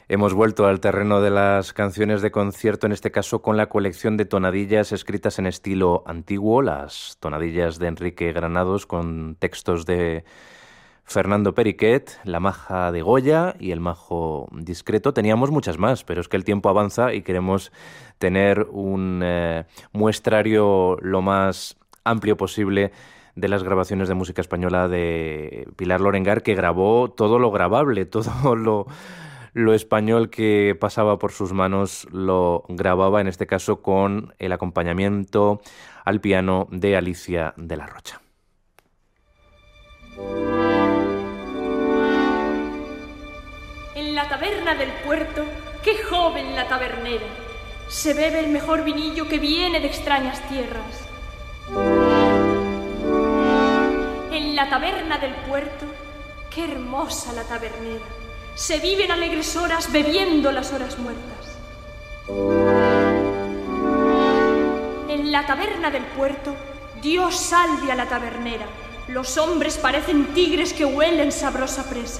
Hemos vuelto al terreno de las canciones de concierto, en este caso con la colección de tonadillas escritas en estilo antiguo, las tonadillas de Enrique Granados con textos de Fernando Periquet, La Maja de Goya y El Majo Discreto. Teníamos muchas más, pero es que el tiempo avanza y queremos tener un muestrario lo más amplio posible de las grabaciones de música española de Pilar Lorengar, que grabó todo lo grabable, todo lo español que pasaba por sus manos lo grababa, en este caso con el acompañamiento al piano de Alicia de la Rocha. En la taberna del puerto, qué joven la tabernera, se bebe el mejor vinillo que viene de extrañas tierras. En la taberna del puerto, qué hermosa la tabernera, se viven alegres horas bebiendo las horas muertas. En la taberna del puerto, Dios salve a la tabernera, los hombres parecen tigres que huelen sabrosa presa.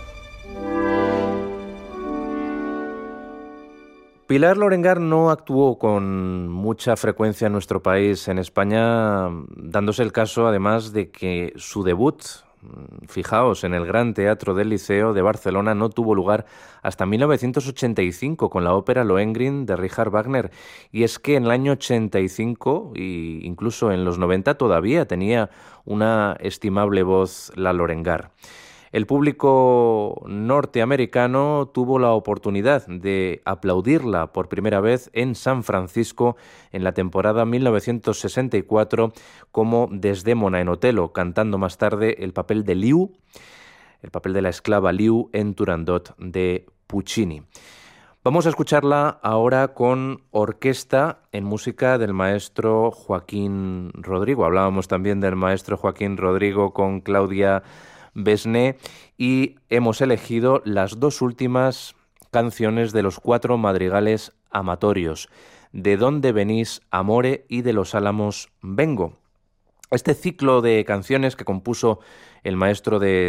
Pilar Lorengar no actuó con mucha frecuencia en nuestro país, en España, dándose el caso además de que su debut, fijaos, en el Gran Teatro del Liceo de Barcelona no tuvo lugar hasta 1985 con la ópera Lohengrin de Richard Wagner. Y es que en el año 85 e incluso en los 90 todavía tenía una estimable voz la Lorengar. El público norteamericano tuvo la oportunidad de aplaudirla por primera vez en San Francisco en la temporada 1964 como Desdémona en Otelo, cantando más tarde el papel de Liu, el papel de la esclava Liu en Turandot de Puccini. Vamos a escucharla ahora con orquesta en música del maestro Joaquín Rodrigo. Hablábamos también del maestro Joaquín Rodrigo con Claudia Besné y hemos elegido las dos últimas canciones de los 4 madrigales amatorios, De dónde venís, Amore y De los Álamos vengo. Este ciclo de canciones que compuso el maestro de